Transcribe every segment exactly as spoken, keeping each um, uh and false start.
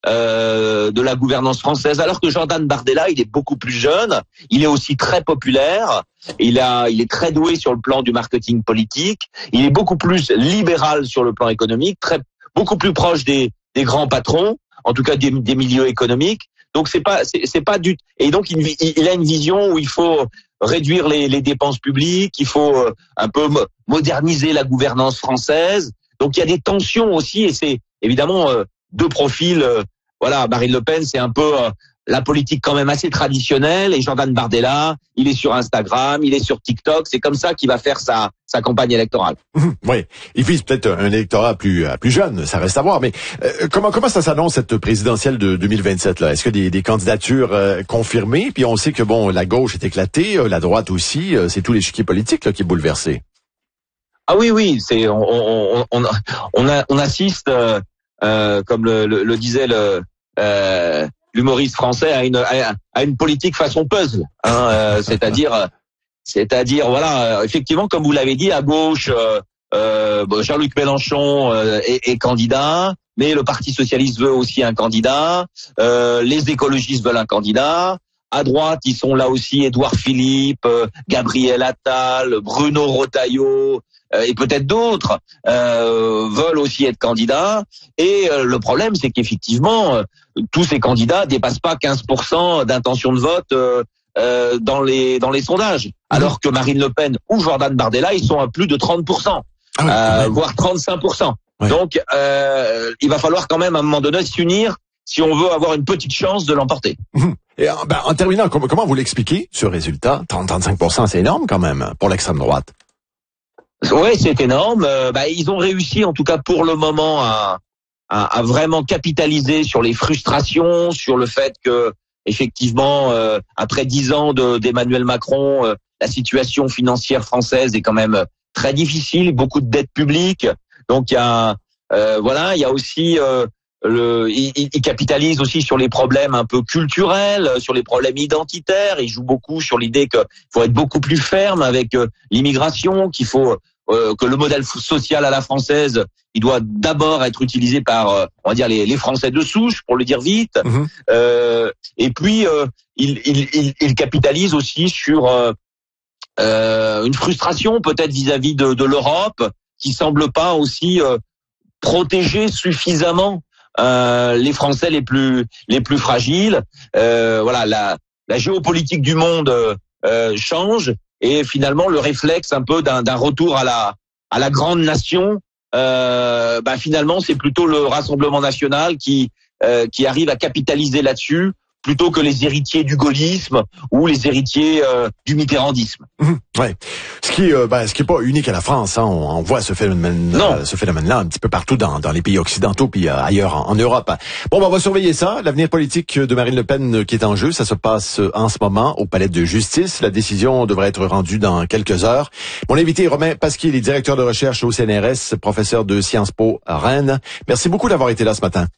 euh, de la gouvernance française. Alors que Jordan Bardella, il est beaucoup plus jeune, il est aussi très populaire, il a, il est très doué sur le plan du marketing politique, il est beaucoup plus libéral sur le plan économique, très, beaucoup plus proche des, des grands patrons, en tout cas des, des milieux économiques. Donc c'est pas, c'est, c'est pas du, et donc il, il a une vision où il faut réduire les, les dépenses publiques, il faut un peu moderniser la gouvernance française. Donc il y a des tensions aussi, et c'est évidemment euh, deux profils. Euh, voilà, Marine Le Pen, c'est un peu euh, la politique quand même assez traditionnelle, et Jordan Bardella, il est sur Instagram, il est sur TikTok. C'est comme ça qu'il va faire sa sa campagne électorale. Oui, il vise peut-être un électorat plus plus jeune, ça reste à voir. Mais euh, comment comment ça s'annonce cette présidentielle de deux mille vingt-sept là? Est-ce que des, des candidatures euh, confirmées? Puis on sait que bon, la gauche est éclatée, euh, la droite aussi. Euh, c'est tout l'échiquier politique là qui est bouleversé. Ah oui, oui, c'est on on on on, a, on assiste, euh, euh, comme le, le, le disait le euh, l'humoriste français, à une à une politique façon puzzle, hein, euh, c'est-à-dire c'est-à-dire voilà, effectivement, comme vous l'avez dit, à gauche, euh, euh, Jean-Luc Mélenchon euh, est, est candidat, mais le Parti socialiste veut aussi un candidat, euh, les écologistes veulent un candidat. À droite, ils sont là aussi Édouard Philippe, euh, Gabriel Attal, Bruno Retailleau, euh, et peut-être d'autres euh, veulent aussi être candidats. Et euh, le problème, c'est qu'effectivement, euh, tous ces candidats dépassent pas quinze pour cent d'intention de vote euh, euh, dans les dans les sondages, alors que Marine Le Pen ou Jordan Bardella, ils sont à plus de trente pour cent, ah oui, euh, voire trente-cinq pour cent. Oui. Donc, euh, il va falloir quand même à un moment donné s'unir si on veut avoir une petite chance de l'emporter. Mmh. Et ben, en terminant, comment, comment vous l'expliquez, ce résultat? trente à trente-cinq pour cent, c'est énorme quand même pour l'extrême droite. Oui, c'est énorme. Euh, bah, ils ont réussi, en tout cas pour le moment, à, à, à vraiment capitaliser sur les frustrations, sur le fait que, effectivement, euh, après dix ans de, d'Emmanuel Macron, euh, la situation financière française est quand même très difficile, beaucoup de dettes publiques. Donc il y a, euh, voilà, il y a aussi euh, le, il, il capitalise aussi sur les problèmes un peu culturels, sur les problèmes identitaires. Il joue beaucoup sur l'idée qu'il faut être beaucoup plus ferme avec euh, l'immigration, qu'il faut euh, que le modèle social à la française, il doit d'abord être utilisé par, euh, on va dire les, les Français de souche, pour le dire vite. Mmh. Euh, et puis euh, il, il, il, il capitalise aussi sur euh, euh, une frustration peut-être vis-à-vis de, de l'Europe, qui semble pas aussi euh, protéger suffisamment euh, les Français les plus les plus fragiles. Euh, voilà, la, la géopolitique du monde euh, change, et finalement le réflexe un peu d'un, d'un retour à la à la grande nation, euh, bah finalement c'est plutôt le Rassemblement national qui euh, qui arrive à capitaliser là-dessus, plutôt que les héritiers du gaullisme ou les héritiers euh, du mitterrandisme. Mmh, ouais. Ce qui, euh, ben, ce qui est pas unique à la France, hein. on, on voit ce phénomène, euh, ce phénomène-là un petit peu partout dans, dans les pays occidentaux puis euh, ailleurs en, en Europe. Bon, ben, on va surveiller ça. L'avenir politique de Marine Le Pen qui est en jeu, ça se passe en ce moment au Palais de Justice. La décision devrait être rendue dans quelques heures. Mon invité est Romain Pasquier, il est directeur de recherche au C N R S, professeur de Sciences Po à Rennes. Merci beaucoup d'avoir été là ce matin.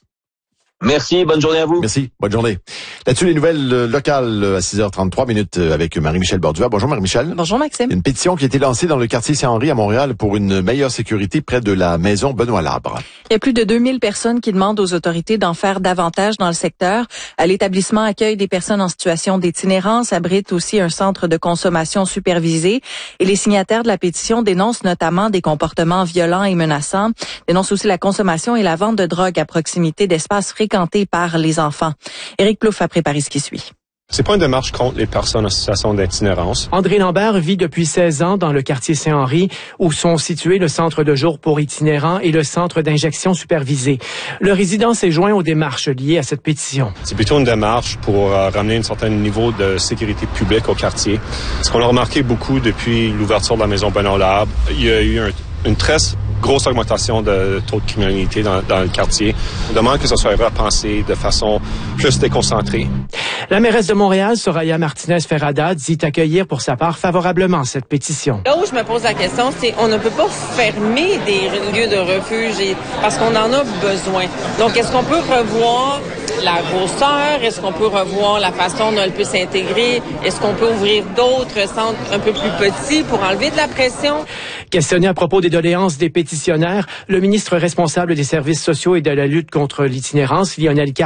Merci, bonne journée à vous. Merci, bonne journée. Là-dessus, les nouvelles locales à six heures trente-trois minutes avec Marie-Michel Bordua. Bonjour Marie-Michel. Bonjour Maxime. Une pétition qui a été lancée dans le quartier Saint-Henri à Montréal pour une meilleure sécurité près de la maison Benoît Labre. Il y a plus de deux mille personnes qui demandent aux autorités d'en faire davantage dans le secteur. L'établissement accueille des personnes en situation d'itinérance, abrite aussi un centre de consommation supervisé. Et les signataires de la pétition dénoncent notamment des comportements violents et menaçants, dénoncent aussi la consommation et la vente de drogue à proximité d'espaces fréquentés par les enfants. Éric Plouffe a préparé ce qui suit. C'est pas une démarche contre les personnes en situation d'itinérance. André Lambert vit depuis seize ans dans le quartier Saint-Henri, où sont situés le centre de jour pour itinérants et le centre d'injection supervisé. Le résident s'est joint aux démarches liées à cette pétition. C'est plutôt une démarche pour euh, ramener un certain niveau de sécurité publique au quartier. Ce qu'on a remarqué beaucoup depuis l'ouverture de la maison Benoît Labre, il y a eu un, une très grosse augmentation de taux de criminalité dans, dans le quartier. On demande que ça soit repensé de façon plus déconcentrée. La mairesse de Montréal, Soraya Martinez-Ferrada, dit accueillir pour sa part favorablement cette pétition. Là où je me pose la question, c'est on ne peut pas fermer des lieux de refuge et, parce qu'on en a besoin. Donc, est-ce qu'on peut revoir la grosseur? Est-ce qu'on peut revoir la façon dont elle peut s'intégrer? Est-ce qu'on peut ouvrir d'autres centres un peu plus petits pour enlever de la pression? Questionné à propos des doléances des pétitionnaires, le ministre responsable des services sociaux et de la lutte contre l'itinérance, Lionel Carpentier,